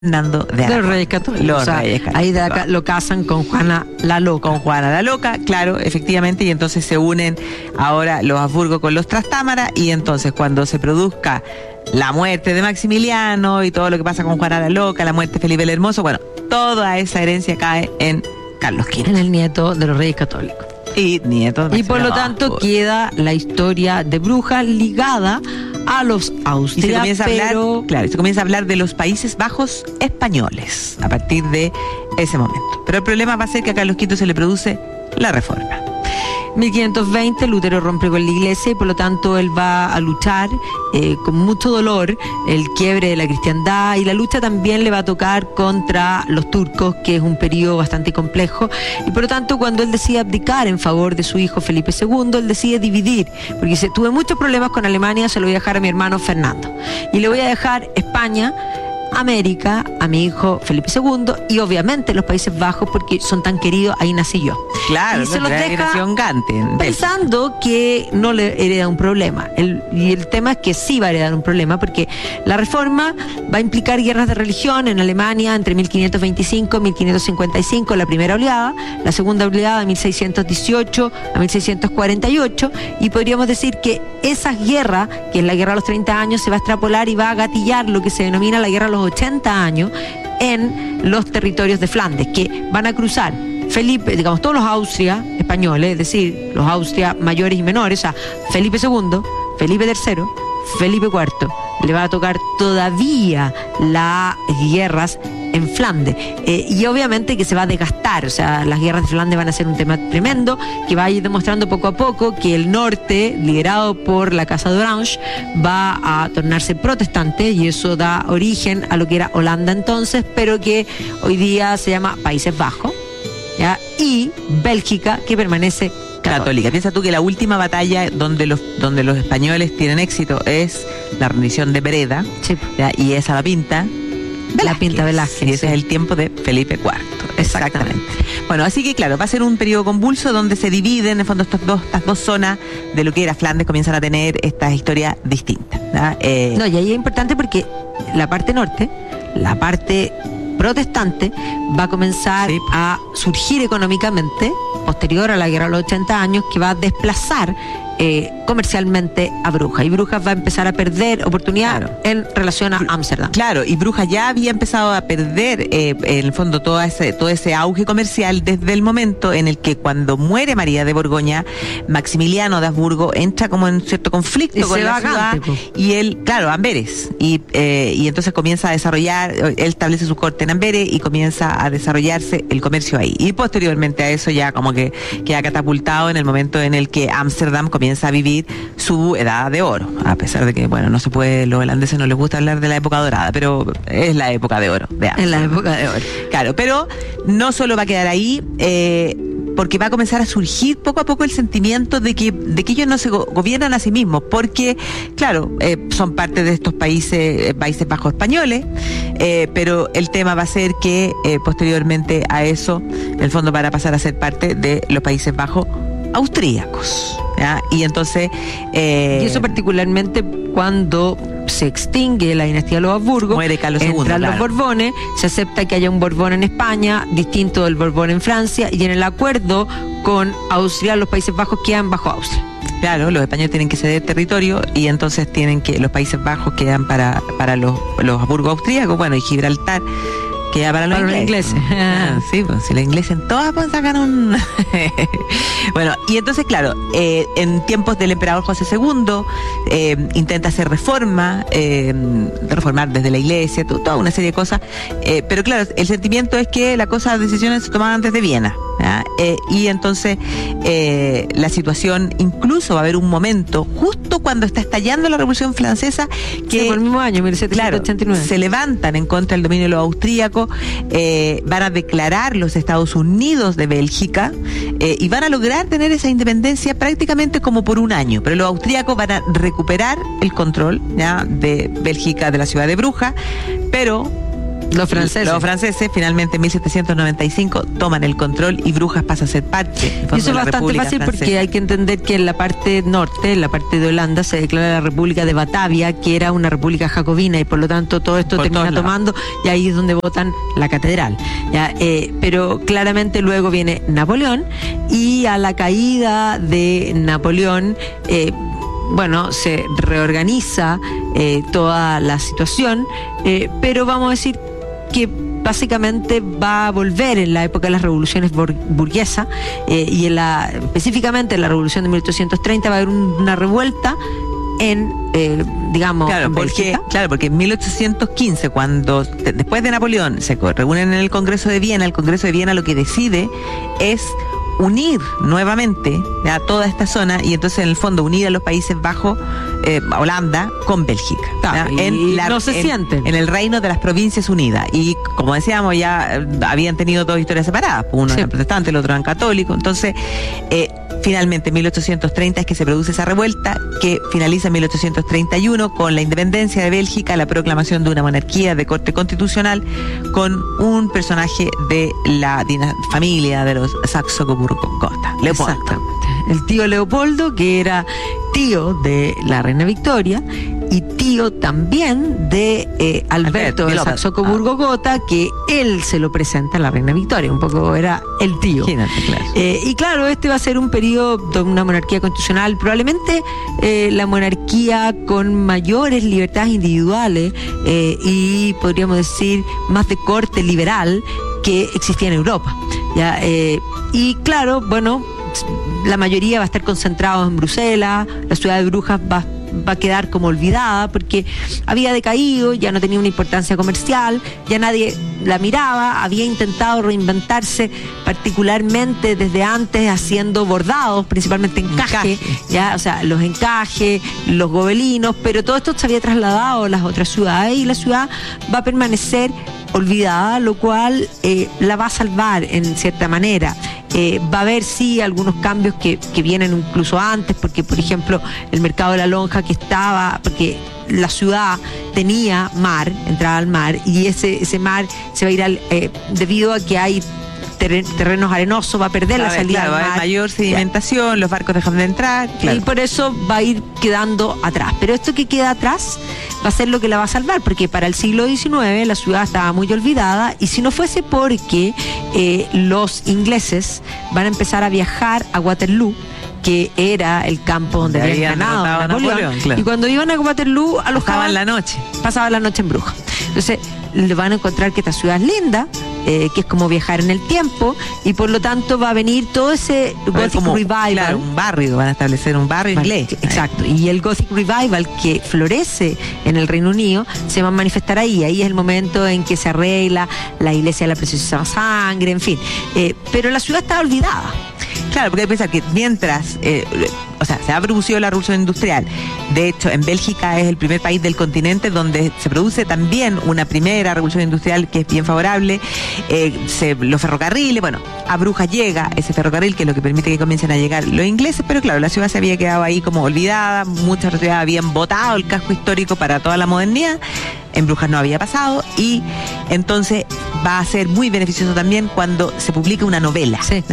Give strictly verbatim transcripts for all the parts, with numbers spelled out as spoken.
Fernando de Aragón. Los Reyes Católicos. Los o sea, Reyes Católicos. Ahí de, lo casan con Juana la Loca. Con Juana la Loca, claro, efectivamente, y entonces se unen ahora los Habsburgo con los Trastámara, y entonces cuando se produzca la muerte de Maximiliano y todo lo que pasa con Juana la Loca, la muerte de Felipe el Hermoso, bueno, toda esa herencia cae en Carlos quinto. En el nieto de los Reyes Católicos. Y nieto de Y por lo tanto Habsburgo. queda la historia de Brujas ligada a los Austria, Y se comienza pero... a hablar, claro, se comienza a hablar de los Países Bajos españoles a partir de ese momento. Pero el problema va a ser que a Carlos quinto se le produce la Reforma. mil quinientos veinte, Lutero rompe con la iglesia y por lo tanto él va a luchar eh, con mucho dolor el quiebre de la cristiandad, y la lucha también le va a tocar contra los turcos, que es un periodo bastante complejo, y por lo tanto cuando él decide abdicar en favor de su hijo Felipe segundo, él decide dividir, porque dice: tuve muchos problemas con Alemania, se lo voy a dejar a mi hermano Fernando y le voy a dejar España, América, a mi hijo Felipe segundo, y obviamente los Países Bajos, porque son tan queridos, ahí nací yo. Claro, y se los la deja generación Gante en Bélgica. pensando que no le hereda un problema. El, y el tema es que sí va a heredar un problema, porque la Reforma va a implicar guerras de religión en Alemania entre mil quinientos veinticinco y mil quinientos cincuenta y cinco, la primera oleada, la segunda oleada de mil seiscientos dieciocho a mil seiscientos cuarenta y ocho, y podríamos decir que esas guerras, que es la guerra de los treinta años, se va a extrapolar y va a gatillar lo que se denomina la guerra de los ochenta años en los territorios de Flandes, que van a cruzar Felipe, digamos, todos los Austria españoles, es decir, los Austria mayores y menores, o sea, Felipe segundo, Felipe tercero, Felipe cuarto, le va a tocar todavía las guerras en Flandes, eh, y obviamente que se va a desgastar, o sea, las guerras de Flandes van a ser un tema tremendo, que va a ir demostrando poco a poco que el norte, liderado por la Casa de Orange, va a tornarse protestante, y eso da origen a lo que era Holanda entonces, pero que hoy día se llama Países Bajos, ¿ya? Y Bélgica, que permanece católica. Católica. Piensa tú que la última batalla donde los donde los españoles tienen éxito es la rendición de Breda, Sí. ¿ya? Y esa la pinta La pinta Velázquez, y ese sí. es el tiempo de Felipe cuarto. Exactamente. Bueno, así que claro, va a ser un periodo convulso donde se dividen, en el fondo, estos dos, estas dos zonas de lo que era Flandes comienzan a tener estas historias distintas, ¿ya? Eh, No, y ahí es importante porque la parte norte, la parte protestante, va a comenzar Sí. a surgir económicamente posterior a la guerra de los ochenta años, que va a desplazar eh, comercialmente a Brujas, y Brujas va a empezar a perder oportunidad Claro. en relación a Ámsterdam. Claro, y Brujas ya había empezado a perder, eh, en el fondo, todo ese, todo ese auge comercial desde el momento en el que, cuando muere María de Borgoña, Maximiliano de Habsburgo entra como en cierto conflicto Y con se la va a ciudad, Gante, po. y él, claro, Amberes, y, eh, y entonces comienza a desarrollar, él establece su corte en Amberes y comienza a desarrollarse el comercio ahí, y posteriormente a eso ya como que queda catapultado en el momento en el que Ámsterdam comienza a vivir su edad de oro, a pesar de que, bueno, no se puede, los holandeses no les gusta hablar de la época dorada, pero es la época de oro de Ámsterdam. En la época de oro. Claro, pero no solo va a quedar ahí, eh, porque va a comenzar a surgir poco a poco el sentimiento de que, de que ellos no se go- gobiernan a sí mismos, porque, claro, eh, son parte de estos países, eh, Países Bajos españoles, eh, pero el tema va a ser que eh, posteriormente a eso, en el fondo, van a pasar a ser parte de los Países Bajos austríacos, ¿ya? Y entonces... eh, Y eso particularmente cuando se extingue la dinastía de los Habsburgo, Muere Carlos segundo, entran los claro. Borbones, se acepta que haya un Borbón en España, distinto del Borbón en Francia, y en el acuerdo con Austria, los Países Bajos quedan bajo Austria. Claro, los españoles tienen que ceder territorio, y entonces tienen que los Países Bajos quedan para, para los, los Habsburgo austríacos, bueno, y Gibraltar queda para los Para los ingleses. ingleses. Ah, sí, pues si los ingleses en todas pues, sacan un... Bueno, y entonces, claro, eh, en tiempos del emperador José segundo, eh, intenta hacer reforma, eh, reformar desde la iglesia, to- toda una serie de cosas, eh, pero claro, el sentimiento es que las cosas, las decisiones se tomaban desde Viena, ¿ya? Eh, y entonces eh, la situación, incluso va a haber un momento, justo cuando está estallando la Revolución Francesa, que... Sí, por el mismo año, mil setecientos ochenta y nueve. Claro, se levantan en contra del dominio de los austríacos, eh, van a declarar los Estados Unidos de Bélgica, eh, y van a lograr tener esa independencia prácticamente como por un año, pero los austríacos van a recuperar el control, ¿ya?, de Bélgica, de la ciudad de Brujas, pero Los franceses. Los franceses finalmente en mil setecientos noventa y cinco toman el control y Brujas pasa a ser parte. Y eso es bastante fácil francesa. Porque hay que entender que en la parte norte, en la parte de Holanda, se declara la República de Batavia, que era una república jacobina, y por lo tanto todo esto por termina tomando, y ahí es donde votan la catedral. ¿Ya? Eh, pero claramente luego viene Napoleón, y a la caída de Napoleón, eh, bueno, se reorganiza eh, toda la situación, eh, pero vamos a decir que básicamente va a volver en la época de las revoluciones bur- burguesas eh, y en la, específicamente en la revolución de mil ochocientos treinta va a haber un, una revuelta en, eh, digamos, claro, en porque, Bélgica. claro, porque en mil ochocientos quince, cuando de, después de Napoleón se reúnen en el Congreso de Viena, el Congreso de Viena lo que decide es unir nuevamente a toda esta zona, y entonces en el fondo unir a los Países Bajos, eh, Holanda con Bélgica, claro, en, la, no se en, sienten en el reino de las Provincias Unidas. Y como decíamos, ya eh, habían tenido dos historias separadas, uno sí. era protestante, el otro era católico. Entonces eh, finalmente en mil ochocientos treinta es que se produce esa revuelta, que finaliza en mil ochocientos treinta y uno con la independencia de Bélgica, la proclamación de una monarquía de corte constitucional con un personaje de la familia de los Saxo-Coburgo-Gotha, Leopoldo. Exactamente. El tío Leopoldo, que era tío de la reina Victoria y tío también de eh, Alberto, Alberto de Saxo-Coburgo-Gotha, ah. que él se lo presenta a la reina Victoria, un poco era el tío. Claro. Eh, y claro, este va a ser un periodo de una monarquía constitucional, probablemente eh, la monarquía con mayores libertades individuales eh, y podríamos decir más de corte liberal que existía en Europa. ¿Ya? Eh, y claro, bueno, la mayoría va a estar concentrada en Bruselas, la ciudad de Brujas va, va a quedar como olvidada porque había decaído, ya no tenía una importancia comercial, ya nadie la miraba, había intentado reinventarse particularmente desde antes haciendo bordados, principalmente encaje, encaje. ya, o sea, los encajes, los gobelinos, pero todo esto se había trasladado a las otras ciudades y la ciudad va a permanecer olvidada, lo cual eh, la va a salvar en cierta manera. Eh, va a haber sí algunos cambios que, que vienen incluso antes, porque por ejemplo el mercado de la lonja que estaba, porque la ciudad tenía mar, entrada al mar, y ese, ese mar se va a ir al, eh, debido a que hay terrenos arenosos, va a perder a la ver, salida claro, al mar. Va a haber mayor sedimentación, los barcos dejan de entrar. Claro. Y por eso va a ir quedando atrás. Pero esto que queda atrás va a ser lo que la va a salvar, porque para el siglo diecinueve la ciudad estaba muy olvidada, y si no fuese porque eh, los ingleses van a empezar a viajar a Waterloo, que era el campo donde de habían ganado Napoleón, Napoleón claro. y cuando iban a Waterloo alojaban la noche pasaban la noche en Brujas. Entonces le van a encontrar que esta ciudad es linda, eh, que es como viajar en el tiempo, y por lo tanto va a venir todo ese Gothic como, Revival, claro, un barrio, van a establecer un barrio inglés, exacto, y el Gothic Revival que florece en el Reino Unido se va a manifestar ahí. Ahí es el momento en que se arregla la iglesia de la Preciosa Sangre, en fin, eh, pero la ciudad está olvidada. Claro, porque hay que pensar que mientras, eh, o sea, se ha producido la revolución industrial, de hecho, en Bélgica es el primer país del continente donde se produce también una primera revolución industrial que es bien favorable, eh, se, los ferrocarriles, bueno, a Brujas llega ese ferrocarril que es lo que permite que comiencen a llegar los ingleses, pero claro, la ciudad se había quedado ahí como olvidada, muchas ciudades habían botado el casco histórico para toda la modernidad. En Brujas no había pasado, y entonces va a ser muy beneficioso también cuando se publique una novela, sí.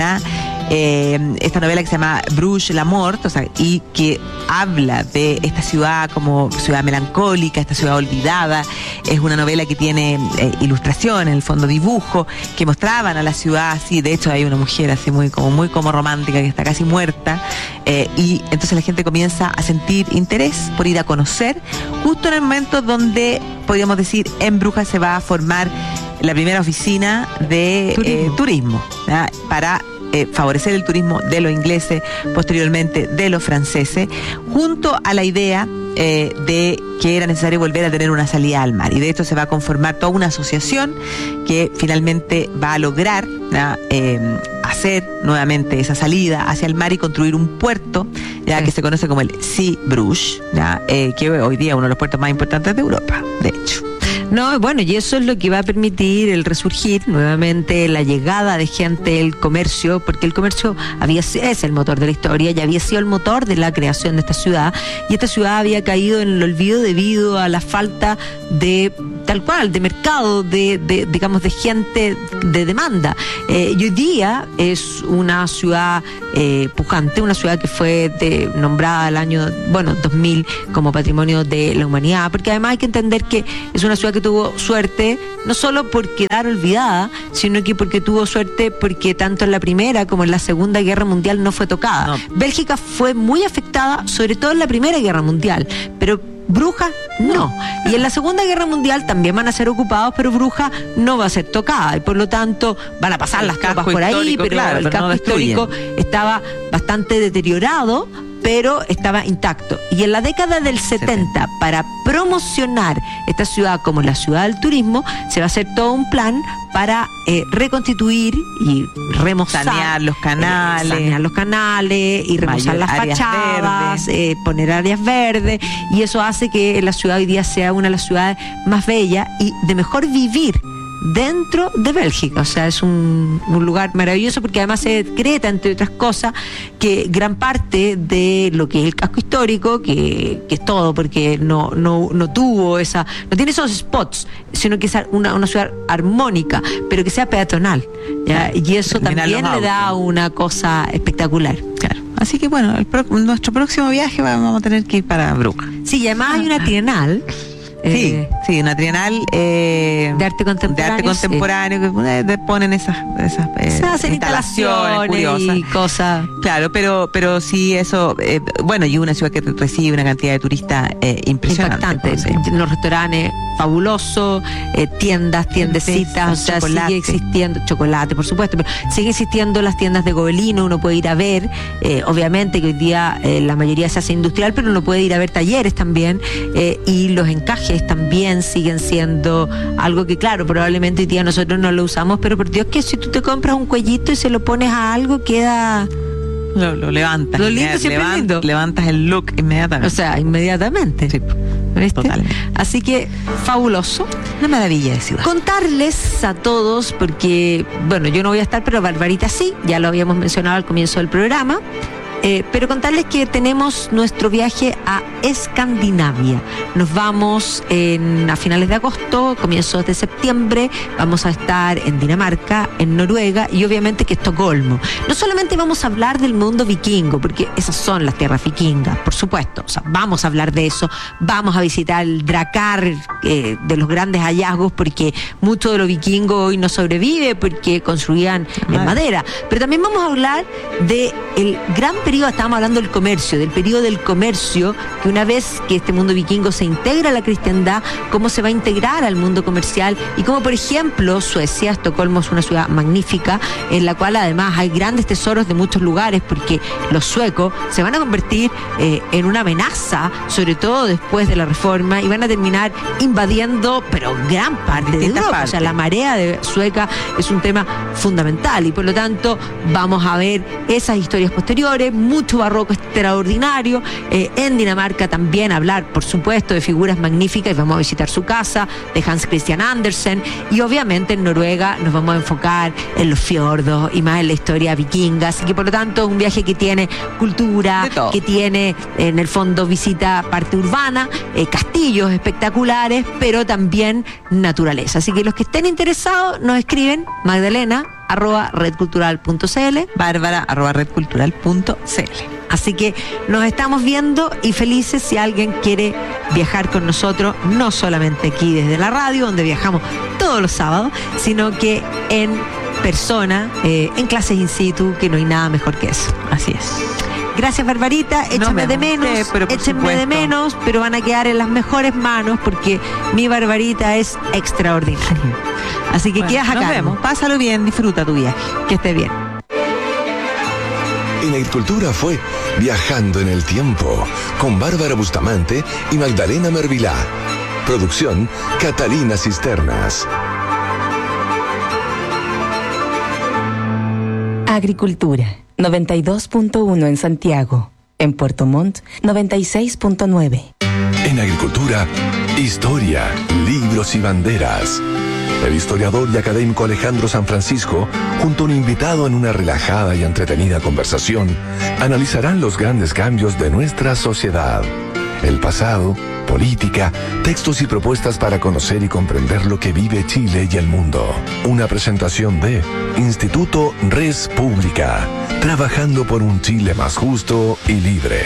eh, esta novela que se llama Bruges la Mort, o sea, y que habla de esta ciudad como ciudad melancólica, esta ciudad olvidada. Es una novela que tiene eh, ilustración, en el fondo dibujo, que mostraban a la ciudad así. De hecho hay una mujer así muy como muy como romántica que está casi muerta, eh, y entonces la gente comienza a sentir interés por ir a conocer, justo en el momento donde podríamos decir en Brujas se va a formar la primera oficina de turismo, eh, turismo para eh, favorecer el turismo de los ingleses, posteriormente de los franceses, junto a la idea eh, de que era necesario volver a tener una salida al mar. Y de esto se va a conformar toda una asociación que finalmente va a lograr eh, hacer nuevamente esa salida hacia el mar y construir un puerto ya sí. que se conoce como el Sea Bruges, ya, eh, que hoy día es uno de los puertos más importantes de Europa, de hecho. No, bueno, y eso es lo que va a permitir el resurgir nuevamente, la llegada de gente, el comercio, porque el comercio había es el motor de la historia y había sido el motor de la creación de esta ciudad, y esta ciudad había caído en el olvido debido a la falta de tal cual, de mercado, de, de digamos, de gente, de demanda. Eh, y hoy día es una ciudad eh, pujante, una ciudad que fue de, nombrada el año, bueno, dos mil como Patrimonio de la Humanidad, porque además hay que entender que es una ciudad que tuvo suerte, no solo por quedar olvidada, sino que porque tuvo suerte porque tanto en la Primera como en la Segunda Guerra Mundial no fue tocada. No. Bélgica fue muy afectada, sobre todo en la Primera Guerra Mundial, pero Brujas no. Y en la Segunda Guerra Mundial también van a ser ocupados, pero Brujas no va a ser tocada y por lo tanto van a pasar el las capas por ahí, pero claro, el pero casco no histórico estaba bastante deteriorado, pero estaba intacto. Y en la década del setenta, para promocionar esta ciudad como la ciudad del turismo, se va a hacer todo un plan para eh, reconstituir y remozar, sanear los canales, eh, sanear los canales y remozar las fachadas, eh, poner áreas verdes, y eso hace que la ciudad hoy día sea una de las ciudades más bellas y de mejor vivir dentro de Bélgica. O sea, es un, un lugar maravilloso porque además se decreta, entre otras cosas, que gran parte de lo que es el casco histórico, que, que es todo, porque no, no, no tuvo esa, no tiene esos spots, sino que es una, una ciudad armónica, pero que sea peatonal, ¿ya? Y eso también le da una cosa espectacular. Claro. Así que bueno, el pro, nuestro próximo viaje vamos a tener que ir para Brujas. Sí, y además hay una trienal. Sí, eh, sí, una trienal eh, de arte contemporáneo, de arte contemporáneo sí. que eh, ponen esas, esas eh, Se hacen instalaciones, instalaciones curiosas y cosas. Claro, pero pero sí eso, eh, bueno, y una ciudad que recibe una cantidad de turistas eh, impresionante. Impactante. Sí. Los restaurantes fabulosos, eh, tiendas, tiendecitas, o sea, chocolate. Sigue existiendo, chocolate, por supuesto, pero sigue existiendo las tiendas de gobelino, uno puede ir a ver, eh, obviamente que hoy día eh, la mayoría se hace industrial, pero uno puede ir a ver talleres también, eh, y los encajes también siguen siendo algo que, claro, probablemente hoy día nosotros no lo usamos, pero por Dios que si tú te compras un cuellito y se lo pones a algo, queda... Lo, lo levantas. Lo lindo siempre levant, lindo. Levantas el look inmediatamente. O sea, inmediatamente. Sí, ¿viste? Totalmente. Así que, fabuloso. Una maravilla de ciudad. Contarles a todos, porque, bueno, yo no voy a estar, pero Barbarita sí, ya lo habíamos mencionado al comienzo del programa. Eh, pero contarles que tenemos nuestro viaje a Escandinavia. Nos vamos en, a finales de agosto, comienzos de septiembre. Vamos a estar en Dinamarca, en Noruega y obviamente que Estocolmo. No solamente vamos a hablar del mundo vikingo, porque esas son las tierras vikingas, por supuesto. O sea, vamos a hablar de eso. Vamos a visitar el Drakkar, eh, de los grandes hallazgos, porque mucho de lo vikingo hoy no sobrevive porque construían en madera. Pero también vamos a hablar de el gran periodo, estábamos hablando del comercio, del periodo del comercio, que una vez que este mundo vikingo se integra a la cristiandad, cómo se va a integrar al mundo comercial y cómo, por ejemplo, Suecia, Estocolmo es una ciudad magnífica, en la cual además hay grandes tesoros de muchos lugares, porque los suecos se van a convertir eh, en una amenaza, sobre todo después de la reforma, y van a terminar invadiendo, pero gran parte de Europa. Parte. O sea, la marea de sueca es un tema fundamental y por lo tanto vamos a ver esas historias posteriores, mucho barroco extraordinario. Eh, en Dinamarca también hablar, por supuesto, de figuras magníficas, y vamos a visitar su casa, de Hans Christian Andersen, y obviamente en Noruega nos vamos a enfocar en los fiordos y más en la historia vikinga, así que por lo tanto es un viaje que tiene cultura, que tiene en el fondo visita parte urbana, eh, castillos espectaculares, pero también naturaleza, así que los que estén interesados nos escriben Magdalena arroba redcultural punto cl, Bárbara arroba redcultural punto cl. Así que nos estamos viendo y felices si alguien quiere viajar con nosotros, no solamente aquí desde la radio, donde viajamos todos los sábados, sino que en persona, eh, en clases in situ, que no hay nada mejor que eso. Así es. Gracias, Barbarita, échenme de menos, sí, pero échenme supuesto. de menos, pero van a quedar en las mejores manos porque mi Barbarita es extraordinaria. Así que bueno, quedas acá. Nos vemos, pásalo bien, disfruta tu viaje. Que estés bien. En Agricultura fue Viajando en el Tiempo con Bárbara Bustamante y Magdalena Mervilá. Producción Catalina Cisternas. Agricultura noventa y dos punto uno en Santiago. En Puerto Montt noventa y seis punto nueve. En Agricultura, historia, libros y banderas. El historiador y académico Alejandro San Francisco, junto a un invitado en una relajada y entretenida conversación, analizarán los grandes cambios de nuestra sociedad. el pasado, política, textos y propuestas para conocer y comprender lo que vive Chile y el mundo. Una presentación de Instituto Res Pública, trabajando por un Chile más justo y libre.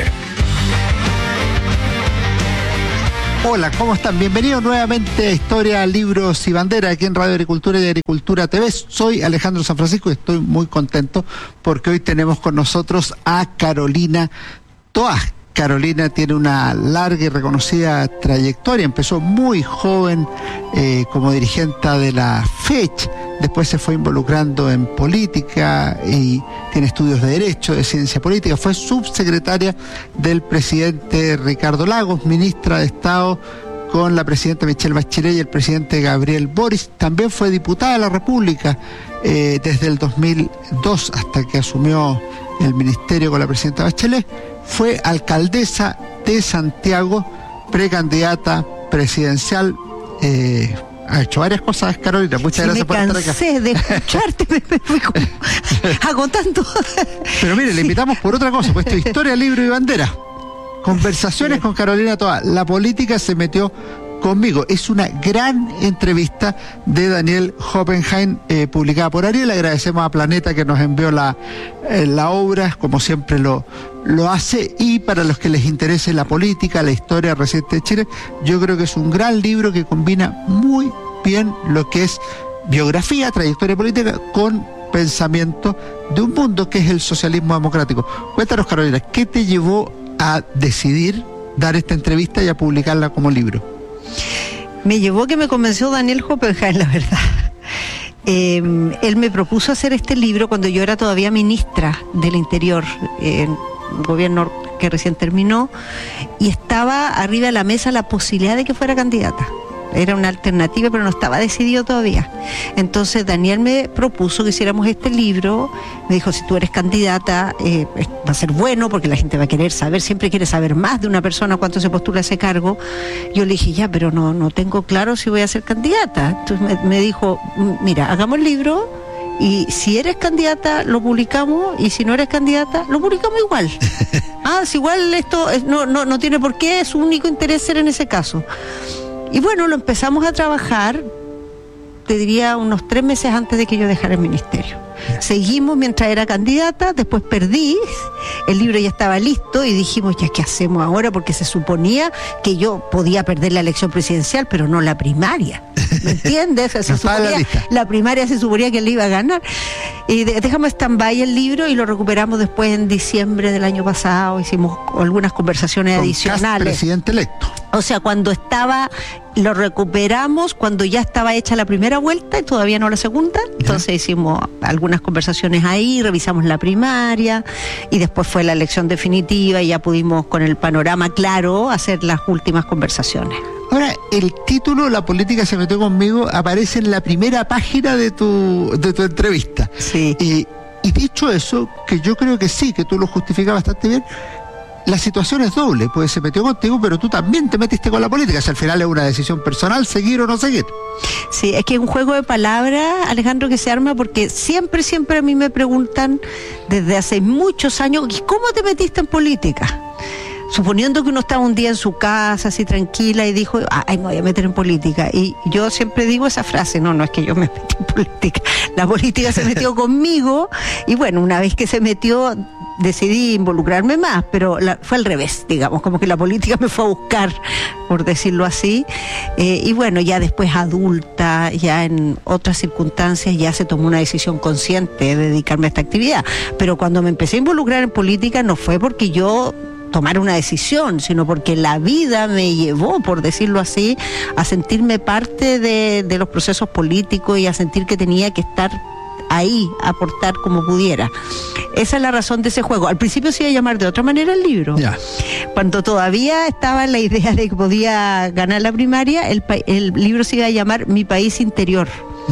Hola, ¿cómo están? Bienvenidos nuevamente a Historia, Libros y Bandera, aquí en Radio Agricultura y Agricultura T V. Soy Alejandro San Francisco y estoy muy contento porque hoy tenemos con nosotros a Carolina Toá. Carolina tiene una larga y reconocida trayectoria. Empezó muy joven eh, como dirigente de la FECH, después se fue involucrando en política y tiene estudios de Derecho, de Ciencia Política. Fue subsecretaria del presidente Ricardo Lagos, ministra de Estado con la presidenta Michelle Bachelet y el presidente Gabriel Boric. También fue diputada de la República eh, desde el dos mil dos hasta que asumió el ministerio con la presidenta Bachelet. Fue alcaldesa de Santiago, precandidata presidencial. Eh, ha hecho varias cosas, Carolina. Muchas sí, gracias por estar acá. Me cansé de escucharte, me, me fui como agotando. Pero mire, sí. Le invitamos por otra cosa, pues esto es Historia, Libro y Bandera. Conversaciones sí. con Carolina Toá. La política se metió conmigo. Es una gran entrevista de Daniel Hoppenheim, eh, publicada por Ariel. Le agradecemos a Planeta que nos envió la, eh, la obra, como siempre lo, lo hace. Y para los que les interese la política, la historia reciente de Chile, yo creo que es un gran libro que combina muy bien lo que es biografía, trayectoria política, con pensamiento de un mundo que es el socialismo democrático. Cuéntanos, Carolina, ¿qué te llevó a decidir dar esta entrevista y a publicarla como libro? Me llevó que me convenció Daniel Hoppenheim, la verdad. Eh, él me propuso hacer este libro cuando yo era todavía ministra del Interior, en eh, un gobierno que recién terminó, y estaba arriba de la mesa la posibilidad de que fuera candidata. Era una alternativa, pero no estaba decidido todavía. Entonces Daniel me propuso que hiciéramos este libro. Me dijo, si tú eres candidata, eh, va a ser bueno porque la gente va a querer saber, siempre quiere saber más de una persona cuando se postula a ese cargo. Yo le dije, ya, pero no, no tengo claro si voy a ser candidata. Entonces me, me dijo, mira, hagamos el libro y si eres candidata lo publicamos y si no eres candidata lo publicamos igual. Ah, si igual esto no, no, no tiene por qué, su único interés ser en ese caso. Y bueno, lo empezamos a trabajar, te diría, unos tres meses antes de que yo dejara el ministerio. Seguimos mientras era candidata, después perdí, el libro ya estaba listo y dijimos, ya, ¿qué hacemos ahora? Porque se suponía que yo podía perder la elección presidencial, pero no la primaria. ¿Me entiendes? Se suponía, la, la primaria se suponía que él iba a ganar. Y de, dejamos stand-by el libro y lo recuperamos después en diciembre del año pasado. Hicimos algunas conversaciones Con adicionales. Presidente electo. O sea, cuando estaba, lo recuperamos cuando ya estaba hecha la primera vuelta y todavía no la segunda. Entonces ¿Ya? hicimos algunas conversaciones ahí, revisamos la primaria y después fue la elección definitiva y ya pudimos, con el panorama claro, hacer las últimas conversaciones. Ahora, el título "La política se metió conmigo" aparece en la primera página de tu, de tu entrevista. Sí. Y, y dicho eso, que yo creo que sí, que tú lo justificas bastante bien, la situación es doble, pues se metió contigo, pero tú también te metiste con la política. O sea, al final es una decisión personal, seguir o no seguir. Sí, es que es un juego de palabras, Alejandro, que se arma porque siempre, siempre a mí me preguntan desde hace muchos años, ¿cómo te metiste en política? Suponiendo que uno estaba un día en su casa, así tranquila, y dijo, ay, me voy a meter en política. Y yo siempre digo esa frase, no, no es que yo me metí en política, la política se metió conmigo, y bueno, una vez que se metió, decidí involucrarme más, pero la, fue al revés, digamos, como que la política me fue a buscar, por decirlo así, eh, y bueno, ya después adulta, ya en otras circunstancias, ya se tomó una decisión consciente de dedicarme a esta actividad, pero cuando me empecé a involucrar en política no fue porque yo tomar una decisión, sino porque la vida me llevó, por decirlo así, a sentirme parte de, de los procesos políticos y a sentir que tenía que estar ahí, aportar como pudiera. Esa es la razón de ese juego. Al principio se iba a llamar de otra manera el libro. Ya. Cuando todavía estaba la idea de que podía ganar la primaria, el, el libro se iba a llamar Mi País Interior.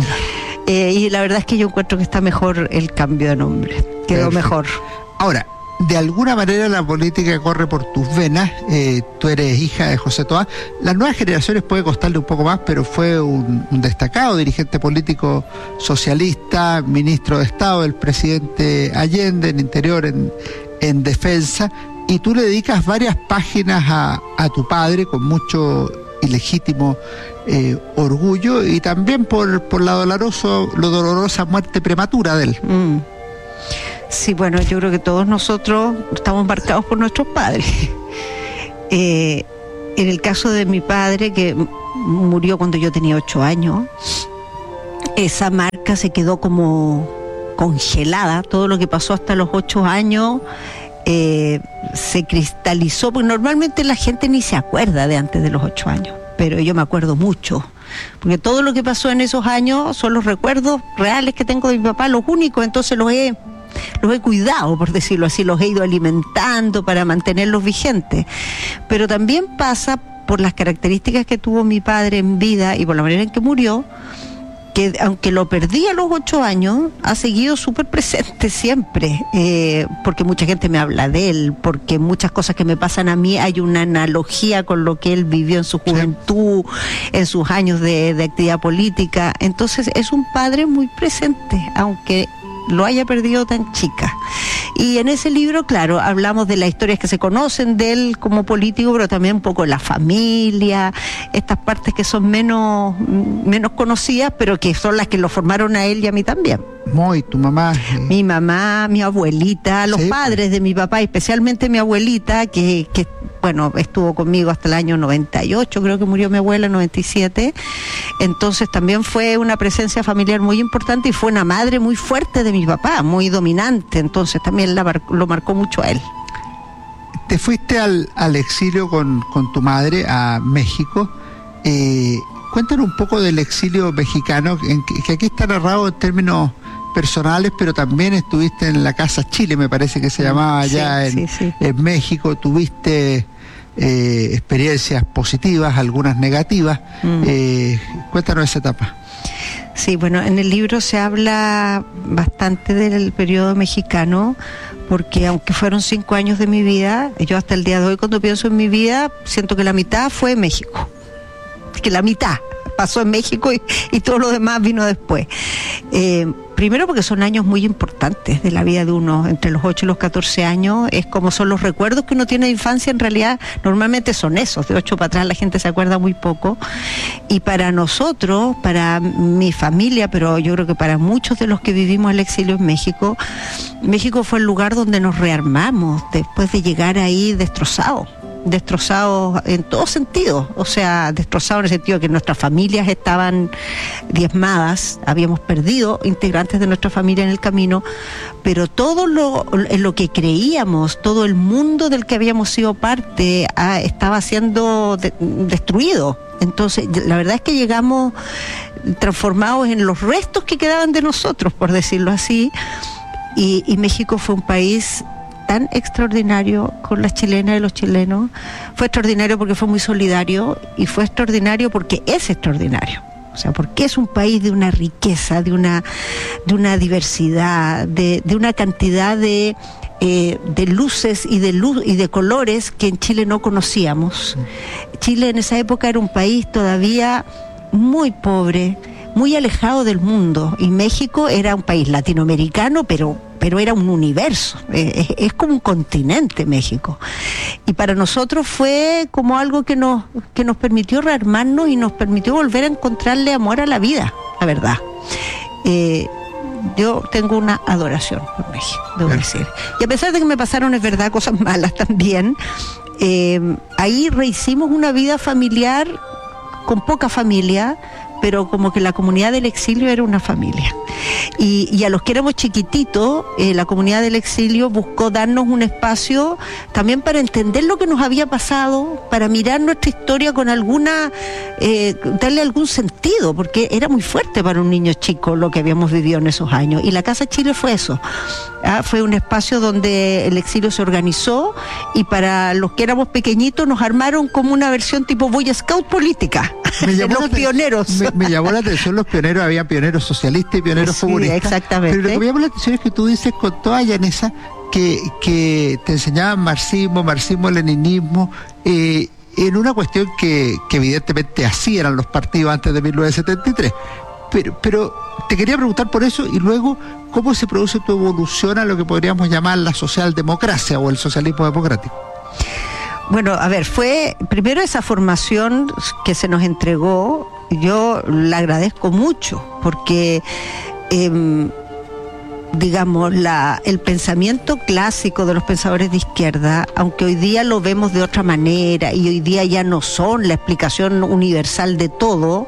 Eh, y la verdad es que yo encuentro que está mejor el cambio de nombre. Quedó Perfecto. mejor. Ahora, de alguna manera la política corre por tus venas. Eh, tú eres hija de José Toá. Las nuevas generaciones puede costarle un poco más, pero fue un, un destacado dirigente político socialista, ministro de Estado del presidente Allende, en Interior, en, en Defensa. y tú le dedicas varias páginas a, a tu padre con mucho ilegítimo eh, orgullo y también por, por la doloroso, lo dolorosa muerte prematura de él. Mm. Sí, bueno, yo creo que todos nosotros estamos marcados por nuestros padres. Eh, en el caso de mi padre, que murió cuando yo tenía ocho años, esa marca se quedó como congelada. Todo lo que pasó hasta los ocho años eh, se cristalizó, porque normalmente la gente ni se acuerda de antes de los ocho años, pero yo me acuerdo mucho, porque todo lo que pasó en esos años son los recuerdos reales que tengo de mi papá, los únicos, entonces los he los he cuidado, por decirlo así, los he ido alimentando para mantenerlos vigentes. Pero también pasa por las características que tuvo mi padre en vida y por la manera en que murió, que aunque lo perdí a los ocho años, ha seguido súper presente siempre, eh, porque mucha gente me habla de él, porque muchas cosas que me pasan a mí hay una analogía con lo que él vivió en su juventud, en sus años de, de actividad política. Entonces es un padre muy presente, aunque lo haya perdido tan chica. Y en ese libro, claro, hablamos de las historias que se conocen de él como político, pero también un poco la familia, estas partes que son menos, menos conocidas, pero que son las que lo formaron a él y a mí también. Muy, tu mamá. Eh. Mi mamá, mi abuelita, los sí, padres de mi papá, especialmente mi abuelita, que, que bueno, estuvo conmigo hasta el año noventa y ocho, creo que murió mi abuela en noventa y siete, entonces también fue una presencia familiar muy importante y fue una madre muy fuerte de mi papá, muy dominante, entonces también la mar- lo marcó mucho a él. Te fuiste al, al exilio con, con tu madre a México. Eh, cuéntanos un poco del exilio mexicano, en que, que aquí está narrado en términos personales, pero también estuviste en la Casa Chile, me parece que se llamaba allá sí, en, sí, sí. en México, tuviste eh, experiencias positivas, algunas negativas. Mm. Eh, cuéntanos esa etapa. Sí, bueno, en el libro se habla bastante del periodo mexicano, porque aunque fueron cinco años de mi vida, yo hasta el día de hoy cuando pienso en mi vida, siento que la mitad fue en México, que la mitad pasó en México y, y todo lo demás vino después. Eh, primero porque son años muy importantes de la vida de uno, entre los ocho y los catorce años, es como son los recuerdos que uno tiene de infancia, en realidad normalmente son esos, de ocho para atrás la gente se acuerda muy poco, y para nosotros, para mi familia, pero yo creo que para muchos de los que vivimos el exilio en México, México fue el lugar donde nos rearmamos después de llegar ahí destrozados. destrozados en todos sentidos, o sea, destrozados en el sentido de que nuestras familias estaban diezmadas, habíamos perdido integrantes de nuestra familia en el camino, pero todo lo, en lo que creíamos, todo el mundo del que habíamos sido parte, ah, estaba siendo de, destruido. Entonces, la verdad es que llegamos transformados en los restos que quedaban de nosotros, por decirlo así, y, y México fue un país tan extraordinario con las chilenas y los chilenos. Fue extraordinario porque fue muy solidario y fue extraordinario porque es extraordinario. O sea, porque es un país de una riqueza, de una, de una diversidad, de, de una cantidad de, eh, de luces y de luz y de colores que en Chile no conocíamos. Chile en esa época era un país todavía muy pobre, muy alejado del mundo, y México era un país latinoamericano, pero pero era un universo, es, es como un continente México, y para nosotros fue como algo que nos que nos permitió rearmarnos y nos permitió volver a encontrarle amor a la vida, la verdad. Eh, yo tengo una adoración por México, debo decir, y a pesar de que me pasaron, es verdad, cosas malas también, eh, ahí rehicimos una vida familiar con poca familia, pero como que la comunidad del exilio era una familia. Y, y a los que éramos chiquititos, eh, la comunidad del exilio buscó darnos un espacio también para entender lo que nos había pasado, para mirar nuestra historia con alguna, eh, darle algún sentido, porque era muy fuerte para un niño chico lo que habíamos vivido en esos años. Y la Casa Chile fue eso. Ah, fue un espacio donde el exilio se organizó, y para los que éramos pequeñitos nos armaron como una versión tipo Boy Scout política. Me llamó los la pioneros. Me, me llamó la atención los pioneros, había pioneros socialistas y pioneros sí, comunistas. Exactamente. Pero lo que me llamó la atención es que tú dices con toda llaneza que, que te enseñaban marxismo, marxismo-leninismo, eh, en una cuestión que, que evidentemente así eran los partidos antes de mil novecientos setenta y tres. Pero, pero te quería preguntar por eso y luego, ¿cómo se produce tu evolución a lo que podríamos llamar la socialdemocracia o el socialismo democrático? Bueno, a ver, fue primero esa formación que se nos entregó, yo la agradezco mucho, porque eh, digamos, la, el pensamiento clásico de los pensadores de izquierda, aunque hoy día lo vemos de otra manera y hoy día ya no son la explicación universal de todo,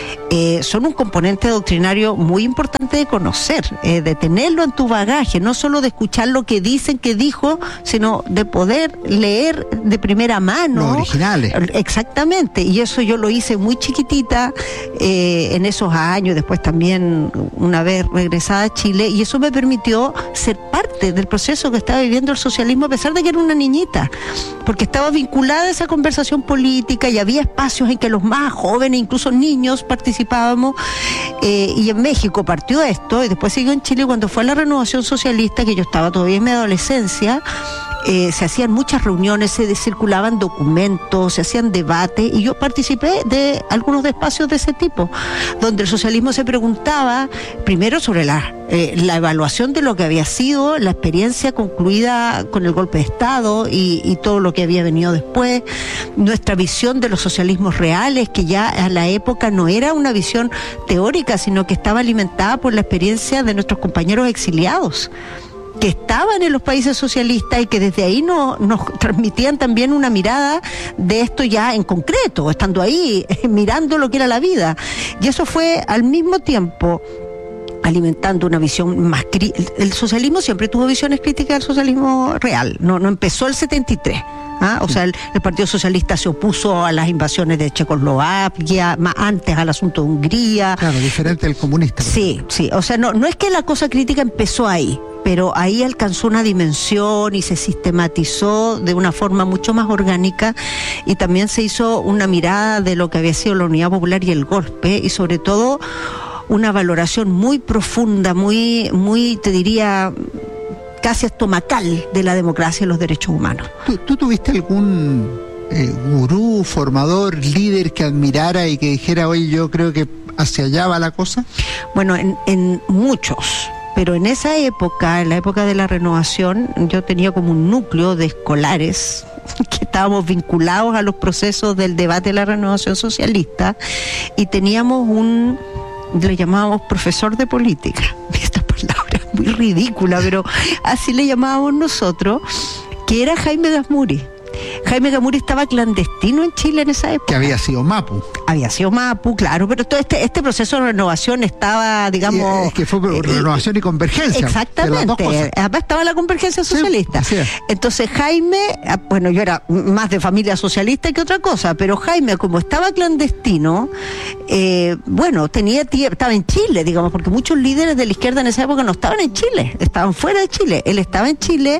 Eh, son un componente doctrinario muy importante de conocer, eh, de tenerlo en tu bagaje, no solo de escuchar lo que dicen que dijo, sino de poder leer de primera mano. Los originales. Exactamente, y eso yo lo hice muy chiquitita eh, en esos años, después también una vez regresada a Chile, y eso me permitió ser parte del proceso que estaba viviendo el socialismo, a pesar de que era una niñita, porque estaba vinculada a esa conversación política y había espacios en que los más jóvenes, incluso niños, participaban participábamos, eh, y en México partió esto, y después siguió en Chile cuando fue la renovación socialista, que yo estaba todavía en mi adolescencia. Eh, se hacían muchas reuniones, se circulaban documentos, se hacían debates, y yo participé de algunos de espacios de ese tipo, donde el socialismo se preguntaba primero sobre la, eh, la evaluación de lo que había sido la experiencia concluida con el golpe de Estado y, y todo lo que había venido después, nuestra visión de los socialismos reales, que ya a la época no era una visión teórica, sino que estaba alimentada por la experiencia de nuestros compañeros exiliados, que estaban en los países socialistas y que desde ahí no, nos transmitían también una mirada de esto ya en concreto, estando ahí, mirando lo que era la vida. Y eso fue al mismo tiempo alimentando una visión más crítica. El socialismo siempre tuvo visiones críticas al socialismo real, no, no empezó el setenta y tres. ¿Ah? O sea, el, el Partido Socialista se opuso a las invasiones de Checoslovaquia, más antes al asunto de Hungría. Claro, diferente del comunista. Sí, sí, o sea, no, no es que la cosa crítica empezó ahí, pero ahí alcanzó una dimensión y se sistematizó de una forma mucho más orgánica, y también se hizo una mirada de lo que había sido la Unidad Popular y el golpe, y sobre todo una valoración muy profunda, muy, muy, te diría, casi estomacal de la democracia y los derechos humanos. ¿Tú, tú tuviste algún eh, gurú, formador, líder que admirara y que dijera, oye, yo creo que hacia allá va la cosa? Bueno, en, en muchos, pero en esa época, en la época de la renovación, yo tenía como un núcleo de escolares que estábamos vinculados a los procesos del debate de la renovación socialista, y teníamos un, le llamábamos profesor de política. Esta palabra es muy ridícula, pero así le llamábamos nosotros, que era Jaime Gazmuri. Jaime Gazmuri estaba clandestino en Chile en esa época. Que había sido Mapu. Había sido Mapu, claro, pero todo este, este proceso de renovación estaba, digamos... Y, es que fue eh, renovación y convergencia. Exactamente, además estaba la convergencia socialista. Sí, entonces Jaime, bueno, yo era más de familia socialista que otra cosa, pero Jaime, como estaba clandestino, eh, bueno, tenía estaba en Chile, digamos, porque muchos líderes de la izquierda en esa época no estaban en Chile, estaban fuera de Chile. Él estaba en Chile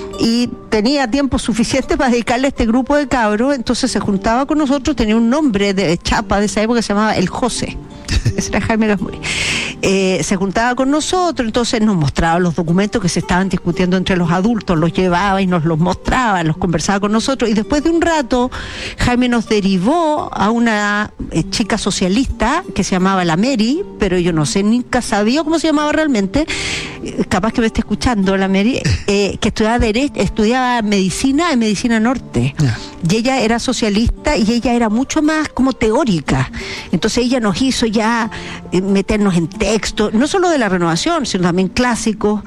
y tenía tiempo suficiente para dedicarle a este grupo de cabros, entonces se juntaba con nosotros, tenía un nombre de chapa de esa época que se llamaba El José. Ese era Jaime Gazmuri. Eh, se juntaba con nosotros, entonces nos mostraba los documentos que se estaban discutiendo entre los adultos, los llevaba y nos los mostraba, los conversaba con nosotros, y después de un rato Jaime nos derivó a una eh, chica socialista que se llamaba la Mary, pero yo no sé, nunca sabía cómo se llamaba realmente, eh, capaz que me esté escuchando la Mary, eh, que estudiaba derecho, estudiaba medicina en Medicina Norte, yeah. Y ella era socialista y ella era mucho más como teórica, entonces ella nos hizo ya eh, meternos en texto, no solo de la renovación, sino también clásicos.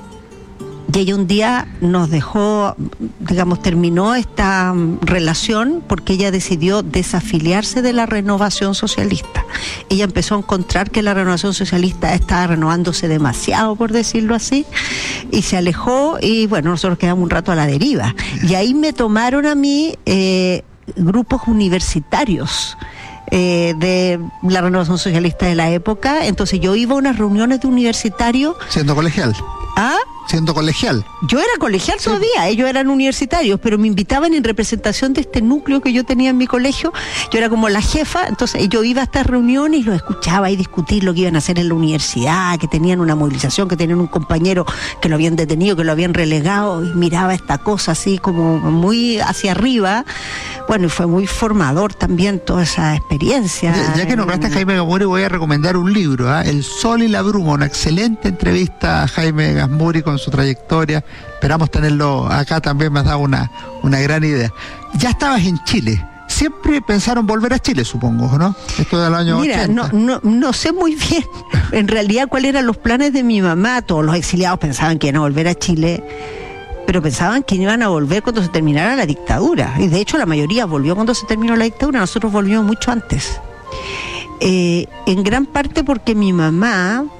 Y ella un día nos dejó, digamos, terminó esta um, relación porque ella decidió desafiliarse de la renovación socialista. Ella empezó a encontrar que la renovación socialista estaba renovándose demasiado, por decirlo así, y se alejó, y bueno, nosotros quedamos un rato a la deriva. Y ahí me tomaron a mí eh, grupos universitarios Eh, de la renovación socialista de la época, entonces yo iba a unas reuniones de universitarios. Siendo colegial. ¿Ah? siendo colegial. Yo era colegial sí. todavía, ellos eran universitarios, pero me invitaban en representación de este núcleo que yo tenía en mi colegio. Yo era como la jefa, entonces yo iba a estas reuniones y los escuchaba y discutir lo que iban a hacer en la universidad, que tenían una movilización, que tenían un compañero que lo habían detenido, que lo habían relegado, y miraba esta cosa así como muy hacia arriba. Bueno, y fue muy formador también toda esa experiencia. Ya, ya que nombraste a Jaime Gazmuri, voy a recomendar un libro, ¿eh? El Sol y la Bruma, una excelente entrevista a Jaime Gazmuri con su trayectoria. Esperamos tenerlo acá también, me ha dado una, una gran idea. Ya estabas en Chile. Siempre pensaron volver a Chile, supongo, ¿no? Esto del año Mira, ochenta. no, no, no sé muy bien en realidad cuáles eran los planes de mi mamá. Todos los exiliados pensaban que iban a volver a Chile, pero pensaban que iban a volver cuando se terminara la dictadura. Y de hecho la mayoría volvió cuando se terminó la dictadura. Nosotros volvimos mucho antes. Eh, en gran parte porque mi mamá